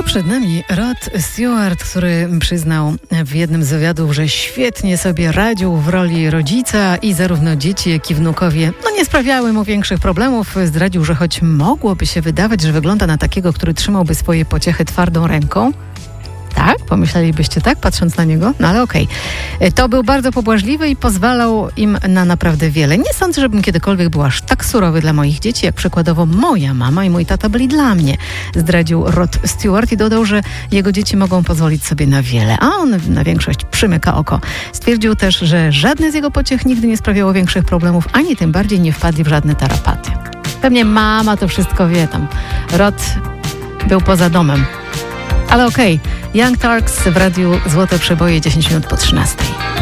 Przed nami Rod Stewart, który przyznał w jednym z wywiadów, że świetnie sobie radził w roli rodzica i zarówno dzieci, jak i wnukowie nie sprawiały mu większych problemów. Zdradził, że choć mogłoby się wydawać, że wygląda na takiego, który trzymałby swoje pociechy twardą ręką. Tak? Pomyślelibyście tak, patrząc na niego? No ale okej. To był bardzo pobłażliwy i pozwalał im na naprawdę wiele. Nie sądzę, żebym kiedykolwiek był aż tak surowy dla moich dzieci, jak przykładowo moja mama i mój tata byli dla mnie. Zdradził Rod Stewart i dodał, że jego dzieci mogą pozwolić sobie na wiele, a on na większość przymyka oko. Stwierdził też, że żadne z jego pociech nigdy nie sprawiało większych problemów, ani tym bardziej nie wpadli w żadne tarapaty. Pewnie mama to wszystko wie tam. Rod był poza domem. Ale okej, Young Turks w radiu Złote Przeboje 10 minut po 13.